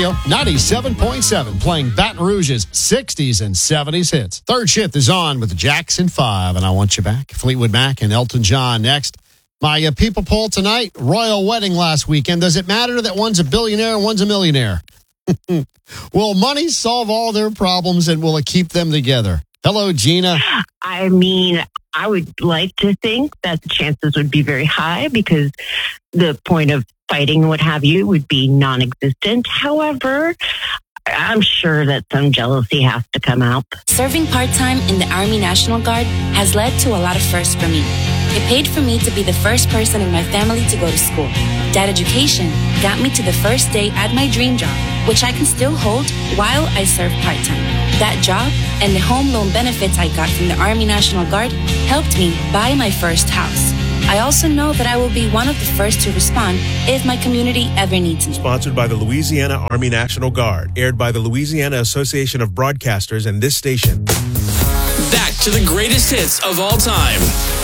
Radio 97.7, playing Baton Rouge's 60s and 70s hits. Third shift is on with the Jackson 5, and I Want You Back. Fleetwood Mac and Elton John next. My people poll tonight, royal wedding last weekend. Does it matter that one's a billionaire and one's a millionaire? Will money solve all their problems, and will it keep them together? Hello, Gina. I mean, I would like to think that the chances would be very high because the point of fighting and what have you would be non-existent. However, I'm sure that some jealousy has to come out. Serving part-time in the Army National Guard has led to a lot of firsts for me. It paid for me to be the first person in my family to go to school. That education got me to the first day at my dream job, which I can still hold while I serve part-time. That job and the home loan benefits I got from the Army National Guard helped me buy my first house. I also know that I will be one of the first to respond if my community ever needs me. Sponsored by the Louisiana Army National Guard. Aired by the Louisiana Association of Broadcasters and this station. Back to the greatest hits of all time.